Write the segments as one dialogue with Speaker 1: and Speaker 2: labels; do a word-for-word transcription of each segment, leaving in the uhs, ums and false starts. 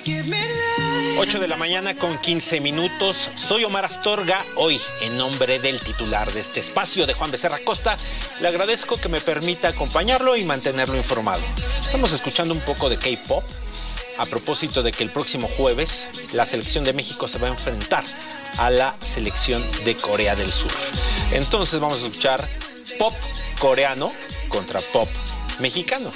Speaker 1: ocho de la mañana con quince minutos. Soy Omar Astorga. Hoy, en nombre del titular de este espacio, de Juan Becerra Costa, le agradezco que me permita acompañarlo y mantenerlo informado. Estamos escuchando un poco de K-pop a propósito de que el próximo jueves la selección de México se va a enfrentar a la selección de Corea del Sur. Entonces vamos a escuchar pop coreano contra pop mexicano.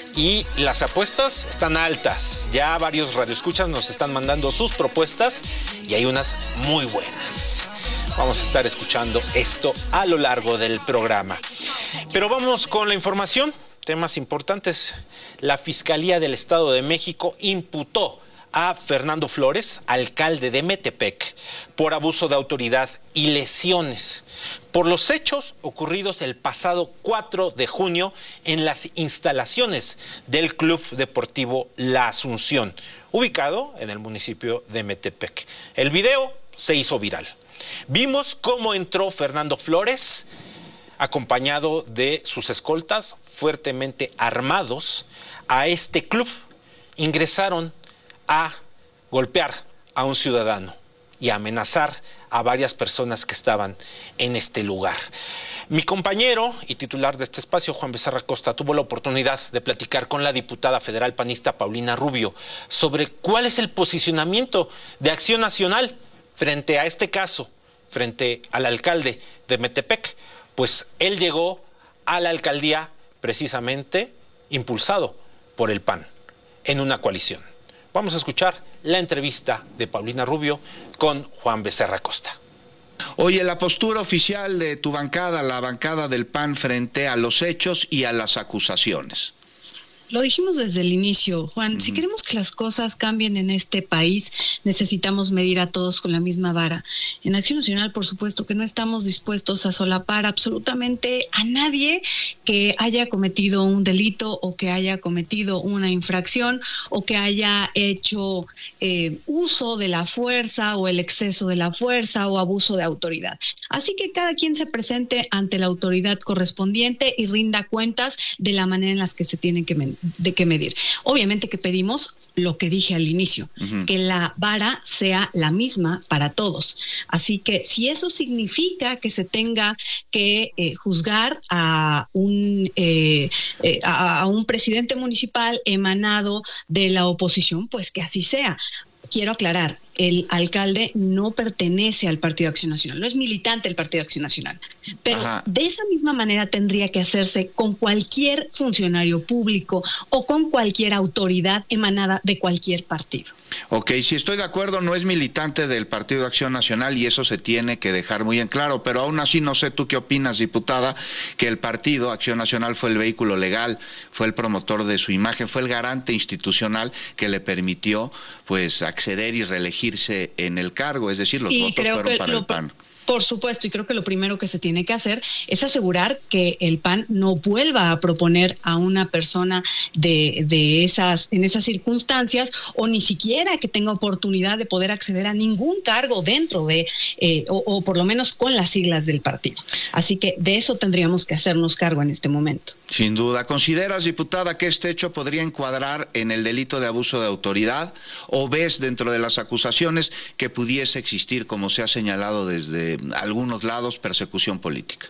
Speaker 1: Y las apuestas están altas. Ya varios radioescuchas nos están mandando sus propuestas y hay unas muy buenas. Vamos a estar escuchando esto a lo largo del programa. Pero vamos con la información. Temas importantes. La Fiscalía del Estado de México imputó a Fernando Flores, alcalde de Metepec, por abuso de autoridad y lesiones por los hechos ocurridos el pasado cuatro de junio en las instalaciones del Club Deportivo La Asunción, ubicado en el municipio de Metepec. El video se hizo viral. Vimos cómo entró Fernando Flores, acompañado de sus escoltas fuertemente armados, a este club. Ingresaron a golpear a un ciudadano y a amenazar a varias personas que estaban en este lugar. Mi compañero y titular de este espacio, Juan Becerra Costa, tuvo la oportunidad de platicar con la diputada federal panista Paulina Rubio sobre cuál es el posicionamiento de Acción Nacional frente a este caso, frente al alcalde de Metepec. Pues él llegó a la alcaldía precisamente impulsado por el P A N en una coalición. Vamos a escuchar la entrevista de Paulina Rubio con Juan Becerra Costa.
Speaker 2: Oye, la postura oficial de tu bancada, la bancada del P A N, frente a los hechos y a las acusaciones.
Speaker 3: Lo dijimos desde el inicio, Juan, uh-huh. Si queremos que las cosas cambien en este país, necesitamos medir a todos con la misma vara. En Acción Nacional, por supuesto, que no estamos dispuestos a solapar absolutamente a nadie que haya cometido un delito o que haya cometido una infracción o que haya hecho eh, uso de la fuerza o el exceso de la fuerza o abuso de autoridad. Así que cada quien se presente ante la autoridad correspondiente y rinda cuentas de la manera en las que se tienen que medir. de qué medir. Obviamente que pedimos lo que dije al inicio, uh-huh. que la vara sea la misma para todos. Así que si eso significa que se tenga que eh, juzgar a un, eh, eh, a, a un presidente municipal emanado de la oposición, pues que así sea. Quiero aclarar, el alcalde no pertenece al Partido Acción Nacional, no es militante del Partido Acción Nacional, pero Ajá. de esa misma manera tendría que hacerse con cualquier funcionario público o con cualquier autoridad emanada de cualquier partido.
Speaker 2: Ok, si estoy de acuerdo, no es militante del Partido Acción Nacional y eso se tiene que dejar muy en claro, pero aún así no sé tú qué opinas, diputada, que el Partido Acción Nacional fue el vehículo legal, fue el promotor de su imagen, fue el garante institucional que le permitió pues acceder y reelegirse en el cargo, es decir, los
Speaker 3: y
Speaker 2: votos fueron para
Speaker 3: lo...
Speaker 2: el P A N.
Speaker 3: Por supuesto, y creo que lo primero que se tiene que hacer es asegurar que el P A N no vuelva a proponer a una persona de, de esas, en esas circunstancias, o ni siquiera que tenga oportunidad de poder acceder a ningún cargo dentro de, eh, o, o por lo menos con las siglas del partido. Así que de eso tendríamos que hacernos cargo en este momento.
Speaker 2: Sin duda. ¿Consideras, diputada, que este hecho podría encuadrar en el delito de abuso de autoridad o ves dentro de las acusaciones que pudiese existir, como se ha señalado desde algunos lados, persecución política?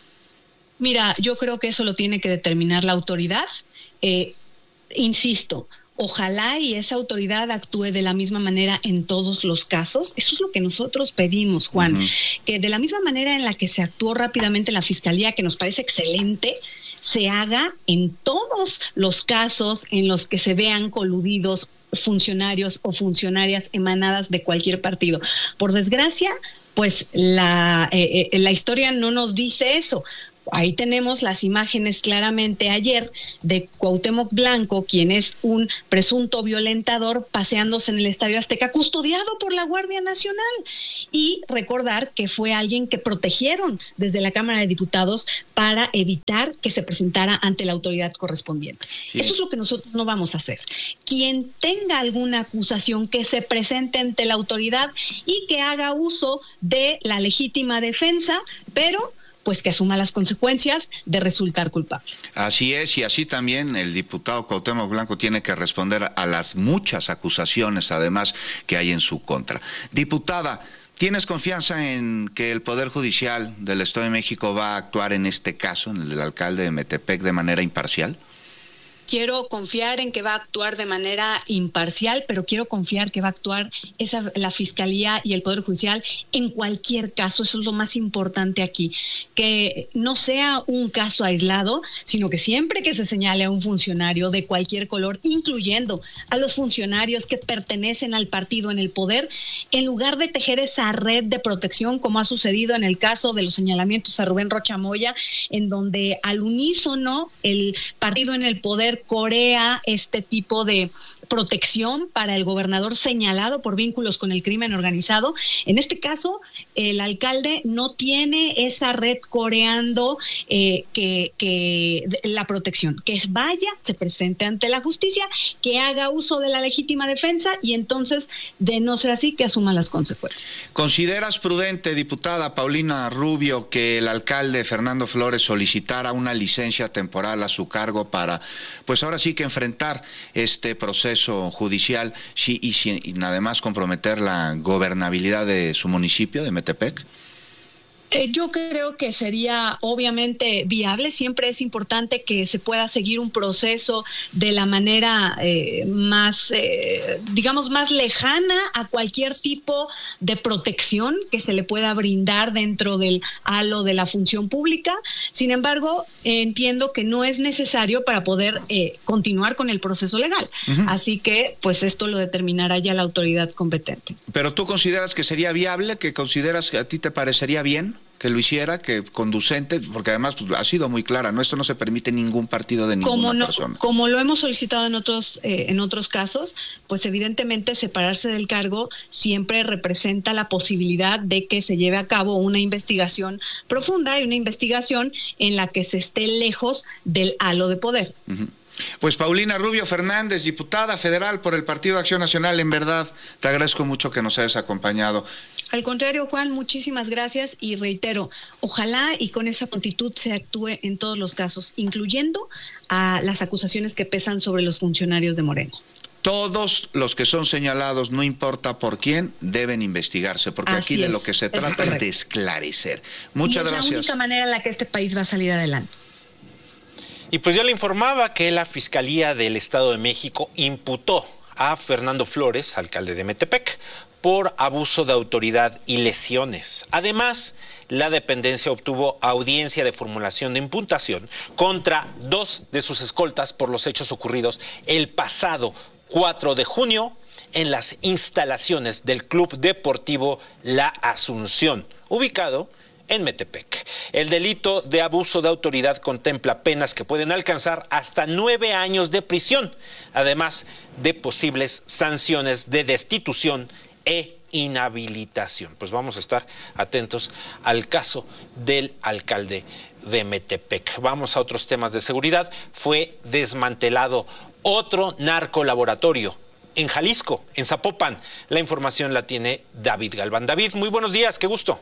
Speaker 3: Mira, yo creo que eso lo tiene que determinar la autoridad. Eh, insisto, ojalá y esa autoridad actúe de la misma manera en todos los casos. Eso es lo que nosotros pedimos, Juan, uh-huh. que de la misma manera en la que se actuó rápidamente en la Fiscalía, que nos parece excelente, se haga en todos los casos en los que se vean coludidos funcionarios o funcionarias emanadas de cualquier partido. Por desgracia, pues la, eh, eh, la historia no nos dice eso. Ahí tenemos las imágenes claramente ayer de Cuauhtémoc Blanco, quien es un presunto violentador, paseándose en el Estadio Azteca, custodiado por la Guardia Nacional. Y recordar que fue alguien que protegieron desde la Cámara de Diputados para evitar que se presentara ante la autoridad correspondiente. Sí. Eso es lo que nosotros no vamos a hacer. Quien tenga alguna acusación, que se presente ante la autoridad y que haga uso de la legítima defensa, pero pues que asuma las consecuencias de resultar culpable.
Speaker 2: Así es, y así también el diputado Cuauhtémoc Blanco tiene que responder a las muchas acusaciones, además, que hay en su contra. Diputada, ¿tienes confianza en que el Poder Judicial del Estado de México va a actuar en este caso, en el del alcalde de Metepec, de manera imparcial?
Speaker 3: Quiero confiar en que va a actuar de manera imparcial, pero quiero confiar que va a actuar esa, la Fiscalía y el Poder Judicial en cualquier caso. Eso es lo más importante aquí, que no sea un caso aislado, sino que siempre que se señale a un funcionario de cualquier color, incluyendo a los funcionarios que pertenecen al partido en el poder, en lugar de tejer esa red de protección, como ha sucedido en el caso de los señalamientos a Rubén Rocha Moya, en donde al unísono el partido en el poder corea este tipo de protección para el gobernador señalado por vínculos con el crimen organizado. En este caso, el alcalde no tiene esa red coreando eh, que, que la protección, que vaya, se presente ante la justicia, que haga uso de la legítima defensa y entonces, de no ser así, que asuma las consecuencias.
Speaker 2: ¿Consideras prudente, diputada Paulina Rubio, que el alcalde Fernando Flores solicitara una licencia temporal a su cargo para, pues ahora sí que enfrentar este proceso judicial sí, y, sí, y además comprometer la gobernabilidad de su municipio, de Metepec?
Speaker 3: Eh, yo creo que sería obviamente viable. Siempre es importante que se pueda seguir un proceso de la manera eh, más, eh, digamos, más lejana a cualquier tipo de protección que se le pueda brindar dentro del halo de la función pública. Sin embargo, eh, entiendo que no es necesario para poder eh, continuar con el proceso legal. Uh-huh. Así que, pues esto lo determinará ya la autoridad competente.
Speaker 2: ¿Pero tú consideras que sería viable? ¿Que consideras que a ti te parecería bien que lo hiciera, que conducente? Porque además pues, ha sido muy clara, ¿no? Esto no se permite en ningún partido de ninguna
Speaker 3: como no,
Speaker 2: persona.
Speaker 3: Como lo hemos solicitado en otros, eh, en otros casos, pues evidentemente separarse del cargo siempre representa la posibilidad de que se lleve a cabo una investigación profunda y una investigación en la que se esté lejos del halo de poder.
Speaker 2: Uh-huh. Pues Paulina Rubio Fernández, diputada federal por el Partido Acción Nacional, en verdad te agradezco mucho que nos hayas acompañado.
Speaker 3: Al contrario, Juan, muchísimas gracias y reitero, ojalá y con esa prontitud se actúe en todos los casos, incluyendo a las acusaciones que pesan sobre los funcionarios de Morena.
Speaker 2: Todos los que son señalados, no importa por quién, deben investigarse, porque Así aquí es. de lo que se trata es, es de esclarecer. Muchas
Speaker 3: y es
Speaker 2: gracias.
Speaker 3: Es la única manera en la que este país va a salir adelante.
Speaker 1: Y pues yo le informaba que la Fiscalía del Estado de México imputó a Fernando Flores, alcalde de Metepec, por abuso de autoridad y lesiones. Además, la dependencia obtuvo audiencia de formulación de imputación contra dos de sus escoltas por los hechos ocurridos el pasado cuatro de junio en las instalaciones del Club Deportivo La Asunción, ubicado en Metepec. El delito de abuso de autoridad contempla penas que pueden alcanzar hasta nueve años de prisión, además de posibles sanciones de destitución e inhabilitación. Pues vamos a estar atentos al caso del alcalde de Metepec. Vamos a otros temas de seguridad. Fue desmantelado otro narcolaboratorio en Jalisco, en Zapopan. La información la tiene David Galván. David, muy buenos días, qué gusto.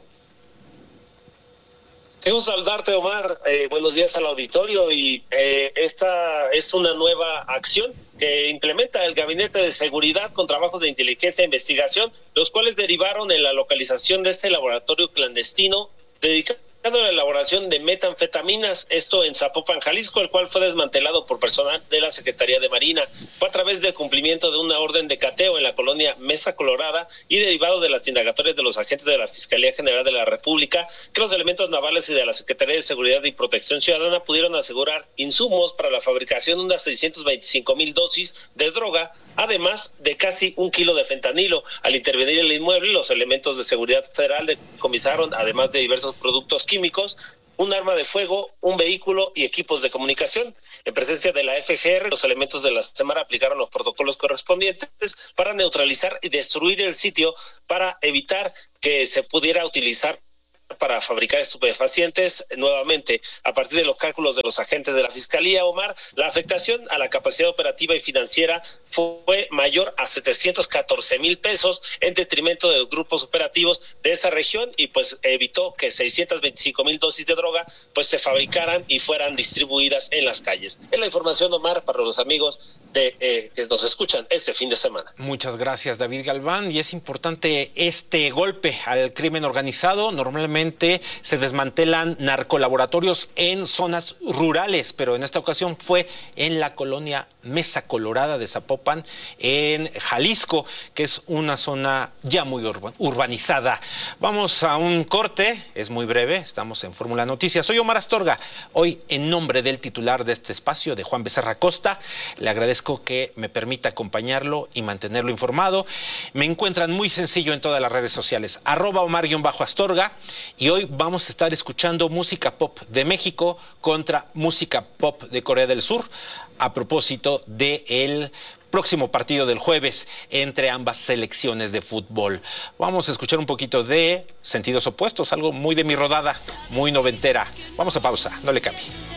Speaker 4: Qué gusto saludarte, Omar. Eh, buenos días al auditorio. Y eh, esta es una nueva acción que implementa el Gabinete de Seguridad con trabajos de inteligencia e investigación, los cuales derivaron en la localización de este laboratorio clandestino dedicado a la elaboración de metanfetaminas, esto en Zapopan, Jalisco, el cual fue desmantelado por personal de la Secretaría de Marina. Fue a través del cumplimiento de una orden de cateo en la colonia Mesa Colorada y derivado de las indagatorias de los agentes de la Fiscalía General de la República, que los elementos navales y de la Secretaría de Seguridad y Protección Ciudadana pudieron asegurar insumos para la fabricación de unas seiscientas veinticinco mil dosis de droga, además de casi un kilo de fentanilo. Al intervenir el inmueble, los elementos de seguridad federal decomisaron, además de diversos productos químicos, un arma de fuego, un vehículo y equipos de comunicación. En presencia de la F G R, los elementos de la Semara aplicaron los protocolos correspondientes para neutralizar y destruir el sitio para evitar que se pudiera utilizar para fabricar estupefacientes. Nuevamente, a partir de los cálculos de los agentes de la Fiscalía, Omar, la afectación a la capacidad operativa y financiera fue mayor a setecientos catorce mil pesos en detrimento de los grupos operativos de esa región y pues evitó que seiscientas veinticinco mil dosis de droga pues se fabricaran y fueran distribuidas en las calles. Es la información, Omar, para los amigos de, eh, que nos escuchan este fin de semana.
Speaker 1: Muchas gracias, David Galván. Y es importante este golpe al crimen organizado. Normalmente se desmantelan narcolaboratorios en zonas rurales, pero en esta ocasión fue en la colonia Mesa Colorada de Zapopan, en Jalisco, que es una zona ya muy urbanizada. Vamos a un corte, es muy breve, estamos en Fórmula Noticias. Soy Omar Astorga, hoy en nombre del titular de este espacio, de Juan Becerra Costa, le agradezco que me permita acompañarlo y mantenerlo informado. Me encuentran muy sencillo en todas las redes sociales, arroba Omar-Astorga, y hoy vamos a estar escuchando música pop de México contra música pop de Corea del Sur, a propósito del próximo partido del jueves entre ambas selecciones de fútbol. Vamos a escuchar un poquito de Sentidos Opuestos, algo muy de mi rodada, muy noventera. Vamos a pausa, no le cambie.